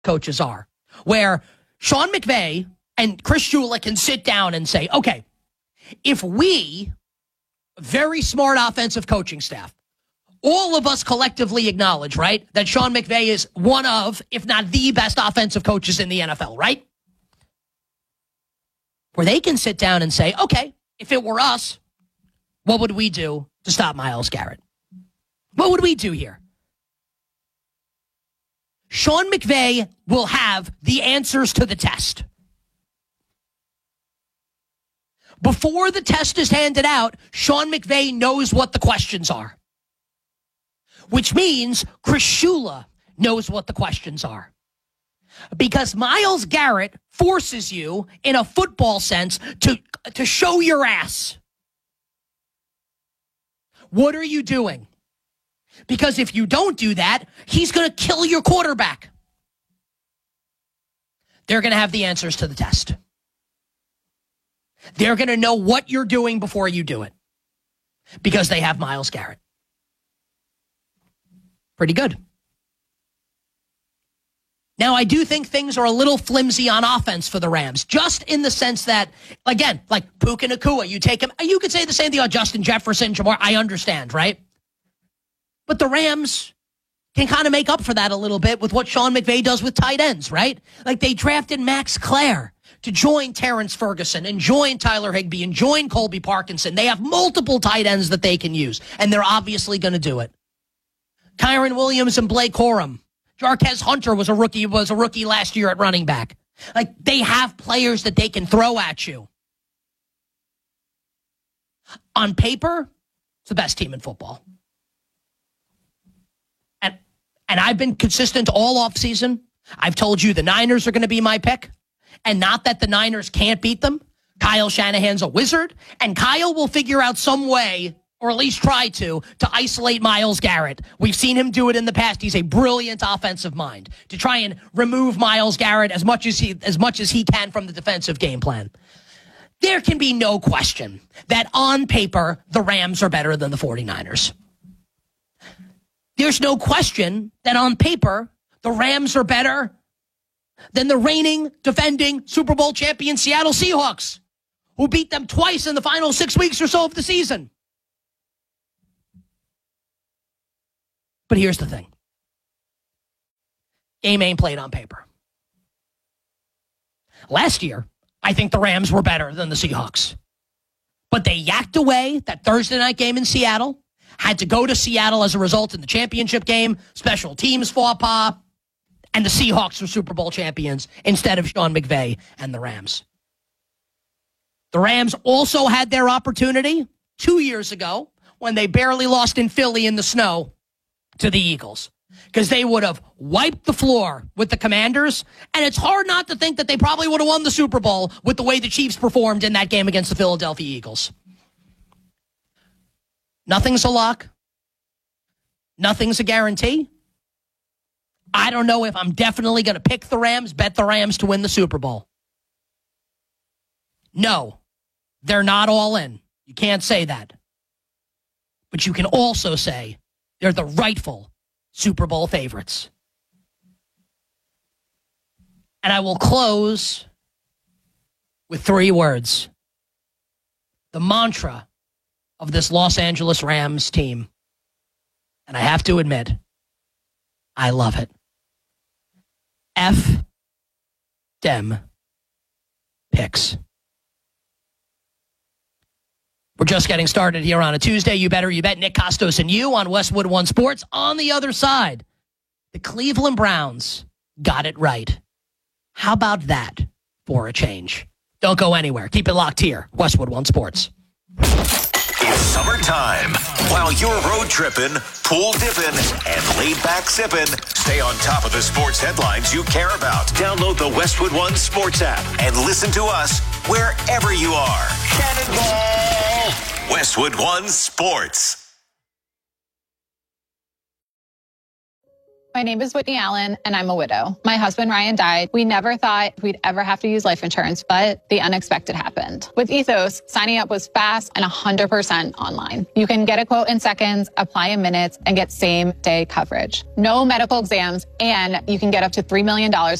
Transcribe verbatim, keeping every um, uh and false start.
coaches are, where Sean McVay and Chris Shula can sit down and say, okay, if we, very smart offensive coaching staff, all of us collectively acknowledge, right, that Sean McVay is one of, if not the best offensive coaches in the N F L, right? Where they can sit down and say, okay, if it were us, what would we do to stop Myles Garrett? What would we do here? Sean McVay will have the answers to the test. Before the test is handed out, Sean McVay knows what the questions are. Which means Chris Shula knows what the questions are. Because Myles Garrett forces you, in a football sense, to, to show your ass. What are you doing? Because if you don't do that, he's going to kill your quarterback. They're going to have the answers to the test. They're going to know what you're doing before you do it. Because they have Myles Garrett. Pretty good. Now, I do think things are a little flimsy on offense for the Rams, just in the sense that, again, like Puka Nacua, you take him, you could say the same thing on Justin Jefferson, Jamar, I understand, right? But the Rams can kind of make up for that a little bit with what Sean McVay does with tight ends, right? Like they drafted Max Clare to join Terrence Ferguson and join Tyler Higbee and join Colby Parkinson. They have multiple tight ends that they can use, and they're obviously going to do it. Kyron Williams and Blake Corum. Jarquez Hunter was a rookie, was a rookie last year at running back. Like, they have players that they can throw at you. On paper, it's the best team in football. And and I've been consistent all offseason. I've told you the Niners are going to be my pick. And not that the Niners can't beat them. Kyle Shanahan's a wizard. And Kyle will figure out some way, or at least try to, to isolate Myles Garrett. We've seen him do it in the past. He's a brilliant offensive mind to try and remove Myles Garrett as much as he as much as he can from the defensive game plan. There can be no question that on paper, the Rams are better than the 49ers. There's no question that on paper, the Rams are better than the reigning, defending Super Bowl champion Seattle Seahawks, who beat them twice in the final six weeks or so of the season. But here's the thing. Game ain't played on paper. Last year, I think the Rams were better than the Seahawks. But they yacked away that Thursday night game in Seattle, had to go to Seattle as a result in the championship game, special teams faux pas, and the Seahawks were Super Bowl champions instead of Sean McVay and the Rams. The Rams also had their opportunity two years ago when they barely lost in Philly in the snow to the Eagles, because they would have wiped the floor with the Commanders, and it's hard not to think that they probably would have won the Super Bowl with the way the Chiefs performed in that game against the Philadelphia Eagles. Nothing's a lock. Nothing's a guarantee. I don't know if I'm definitely going to pick the Rams, bet the Rams to win the Super Bowl. No, they're not all in. You can't say that. But you can also say they're the rightful Super Bowl favorites. And I will close with three words. The mantra of this Los Angeles Rams team. And I have to admit, I love it. F dem picks. We're just getting started here on a Tuesday. You better, you bet. Nick Costos and you on Westwood One Sports. On the other side, the Cleveland Browns got it right. How about that for a change? Don't go anywhere. Keep it locked here. Westwood One Sports. It's summertime. While you're road tripping, pool dipping, and laid back sipping, stay on top of the sports headlines you care about. Download the Westwood One Sports app and listen to us wherever you are. Cannonball! Westwood One Sports. My name is Whitney Allen, and I'm a widow. My husband, Ryan, died. We never thought we'd ever have to use life insurance, but the unexpected happened. With Ethos, signing up was fast and one hundred percent online. You can get a quote in seconds, apply in minutes, and get same-day coverage. No medical exams, and you can get up to three million dollars